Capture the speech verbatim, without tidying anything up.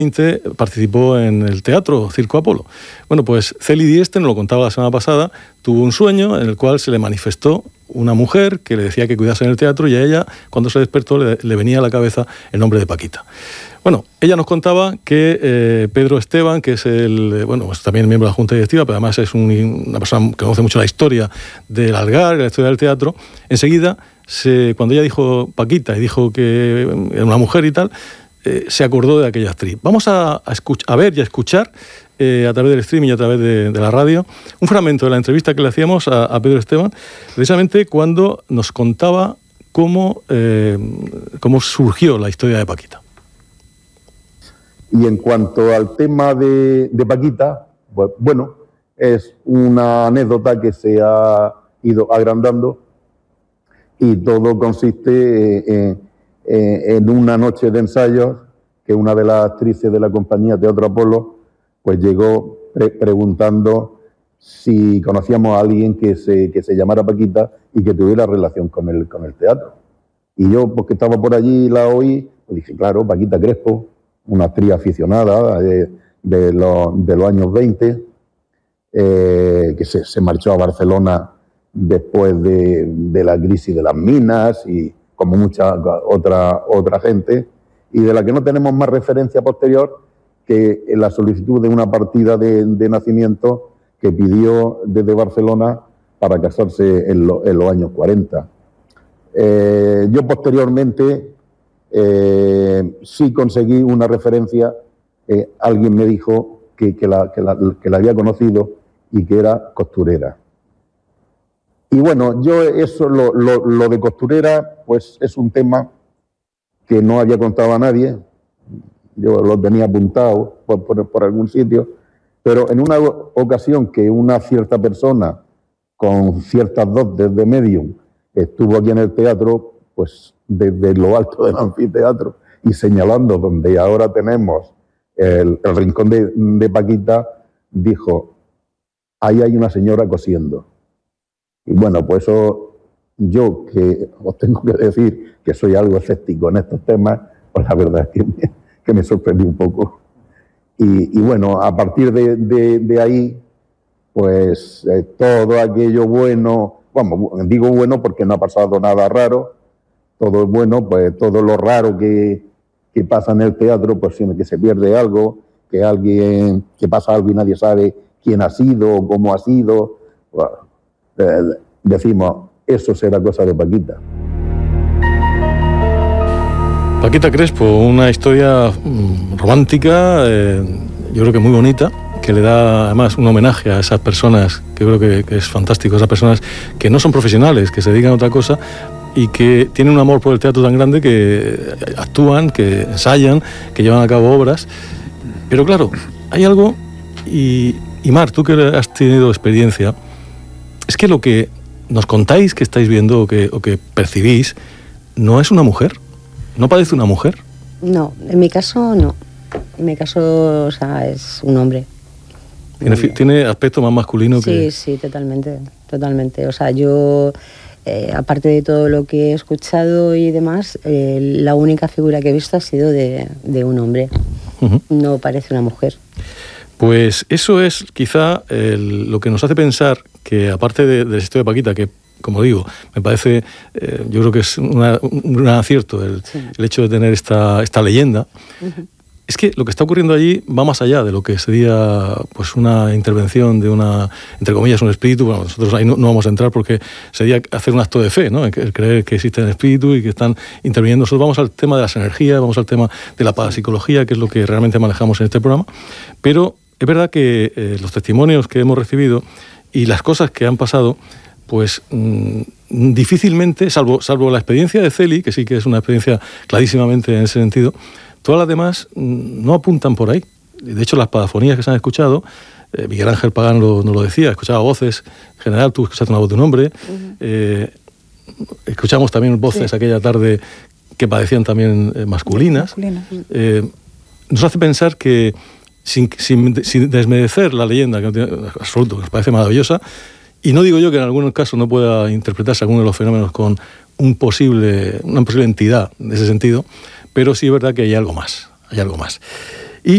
participó en el teatro Circo Apolo. Bueno, pues Celi Dieste, nos lo contaba la semana pasada, tuvo un sueño en el cual se le manifestó una mujer que le decía que cuidase en el teatro, y a ella, cuando se despertó, le, le venía a la cabeza el nombre de Paquita. Bueno, ella nos contaba que eh, Pedro Esteban, que es el, bueno, pues también miembro de la Junta Directiva, pero además es un, una persona que conoce mucho la historia del Algar, la historia del teatro, enseguida, se, cuando ella dijo Paquita y dijo que era una mujer y tal, Eh, se acordó de aquella actriz. Vamos a, a, escuch- a ver y a escuchar eh, a través del streaming y a través de, de la radio un fragmento de la entrevista que le hacíamos a, a Pedro Esteban, precisamente cuando nos contaba cómo, eh, cómo surgió la historia de Paquita. Y en cuanto al tema de, de Paquita, pues, bueno, es una anécdota que se ha ido agrandando, y todo consiste en en una noche de ensayos que una de las actrices de la compañía Teatro Apolo pues llegó pre preguntando si conocíamos a alguien que se, que se llamara Paquita y que tuviera relación con el, con el teatro. Y yo, porque estaba por allí, la oí, pues dije, claro, Paquita Crespo, una actriz aficionada de, de, los, de los años veinte, eh, que se, se marchó a Barcelona después de, de la crisis de las minas, y como mucha otra, otra gente, y de la que no tenemos más referencia posterior que en la solicitud de una partida de, de nacimiento que pidió desde Barcelona para casarse en, lo, en los años cuarenta. Eh, yo posteriormente eh, sí conseguí una referencia, eh, alguien me dijo que, que, la, que, la, que la había conocido y que era costurera. Y bueno, yo eso, lo, lo, lo de costurera, pues es un tema que no había contado a nadie. Yo lo tenía apuntado por, por, por algún sitio, pero en una ocasión que una cierta persona con ciertas dotes de medium estuvo aquí en el teatro, pues desde lo alto del anfiteatro y señalando donde ahora tenemos el, el rincón de, de Paquita, dijo, ahí hay una señora cosiendo. Y bueno, pues eso, yo que os tengo que decir que soy algo escéptico en estos temas, pues la verdad es que me, que me sorprendí un poco. Y, y bueno, a partir de, de, de ahí, pues eh, todo aquello bueno, vamos, digo bueno porque no ha pasado nada raro, todo es bueno, pues todo lo raro que, que pasa en el teatro, pues siempre que se pierde algo, que alguien, que pasa algo y nadie sabe quién ha sido, cómo ha sido, bueno, Eh, decimos, eso será cosa de Paquita. Paquita Crespo, una historia mmm, romántica, eh, yo creo que muy bonita, que le da además un homenaje a esas personas, que creo que, que es fantástico, esas personas que no son profesionales, que se dedican a otra cosa y que tienen un amor por el teatro tan grande que actúan, que ensayan, que llevan a cabo obras. Pero claro, hay algo, y, y Mar, tú que has tenido experiencia, es que lo que nos contáis que estáis viendo o que, o que percibís no es una mujer, no parece una mujer. No, en mi caso no. En mi caso, o sea, es un hombre. Tiene, tiene aspecto más masculino sí, que... Sí, sí, totalmente, totalmente. O sea, yo, eh, aparte de todo lo que he escuchado y demás, eh, la única figura que he visto ha sido de, de un hombre. Uh-huh. No parece una mujer. Pues eso es quizá el, lo que nos hace pensar que, aparte de, de la historia de Paquita, que, como digo, me parece, eh, yo creo que es una, un gran acierto el, sí. el hecho de tener esta, esta leyenda, uh-huh. es que lo que está ocurriendo allí va más allá de lo que sería pues una intervención de una, entre comillas, un espíritu. Bueno, nosotros ahí no, no vamos a entrar porque sería hacer un acto de fe, ¿no? El creer que existe el espíritu y que están interviniendo. Nosotros vamos al tema de las energías, vamos al tema de la parapsicología, que es lo que realmente manejamos en este programa, pero es verdad que eh, los testimonios que hemos recibido y las cosas que han pasado, pues mmm, difícilmente, salvo, salvo la experiencia de Celi, que sí que es una experiencia clarísimamente en ese sentido, todas las demás mmm, no apuntan por ahí. De hecho, las padafonías que se han escuchado, eh, Miguel Ángel Pagán lo, nos lo decía, escuchaba voces, en general tú escuchaste una voz de un hombre, uh-huh. eh, escuchamos también voces sí. aquella tarde que parecían también eh, masculinas. Masculina. Eh, nos hace pensar que Sin, sin, sin desmerecer la leyenda, que no tiene absoluto, que nos parece maravillosa, y no digo yo que en algunos casos no pueda interpretarse alguno de los fenómenos con un posible, una posible entidad en ese sentido, pero sí es verdad que hay algo más, hay algo más.